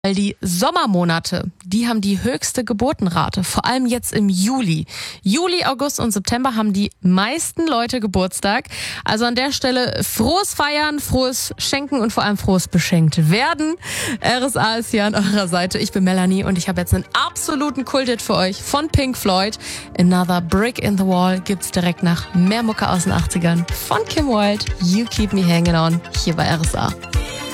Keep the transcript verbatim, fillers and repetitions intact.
Weil die Sommermonate, die haben die höchste Geburtenrate, vor allem jetzt im Juli. Juli, August und September haben die meisten Leute Geburtstag. Also an der Stelle frohes Feiern, frohes Schenken und vor allem frohes beschenkt werden. R S A ist hier an eurer Seite. Ich bin Melanie und ich habe jetzt einen absoluten Kulthit für euch von Pink Floyd. Another Brick in the Wall gibt's direkt nach mehr Mucke aus den achtzigern von Kim Wilde. You Keep Me Hanging On hier bei R S A.